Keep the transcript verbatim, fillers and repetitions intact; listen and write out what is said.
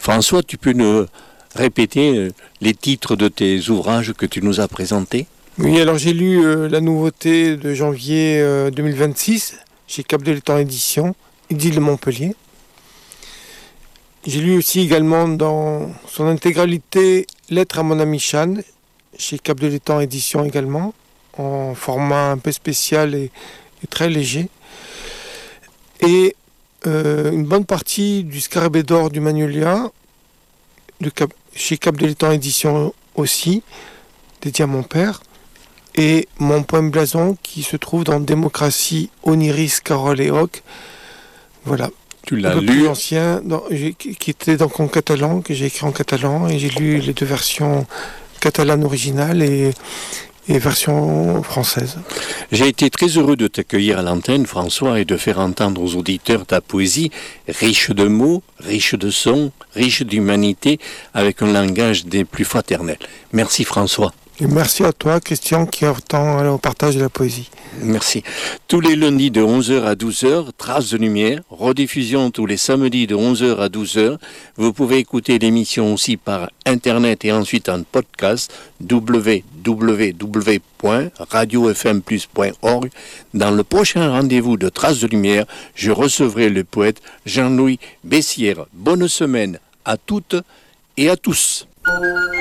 François, tu peux nous répéter les titres de tes ouvrages que tu nous as présentés ? Oui, alors j'ai lu euh, la nouveauté de janvier euh, deux mille vingt-six chez Cap de l'Étang Édition, Idylle de Montpellier. J'ai lu aussi également dans son intégralité Lettre à mon ami Chan, chez Cap de l'Étang Édition également, en format un peu spécial et, et très léger. Et euh, une bonne partie du Scarabée d'or du Magnolia, de Cap, chez Cap de l'Étang Édition aussi, dédié à mon père. Et mon poème blason qui se trouve dans Démocratie, Oniris, Carole et Hoc. Voilà. Tu l'as un peu lu plus ancien, dans, qui était donc en catalan, que j'ai écrit en catalan, et j'ai lu les deux versions catalanes originales et, et version française. J'ai été très heureux de t'accueillir à l'antenne, François, et de faire entendre aux auditeurs ta poésie, riche de mots, riche de sons, riche d'humanité, avec un langage des plus fraternels. Merci, François. Et merci à toi, Christian, qui offre tant au partage de la poésie. Merci. Tous les lundis de onze heures à douze heures, Traces de lumière, rediffusion tous les samedis de onze heures à douze heures. Vous pouvez écouter l'émission aussi par Internet et ensuite en podcast w w w point radio f m plus point org. Dans le prochain rendez-vous de Traces de lumière, je recevrai le poète Jean-Louis Bessières. Bonne semaine à toutes et à tous.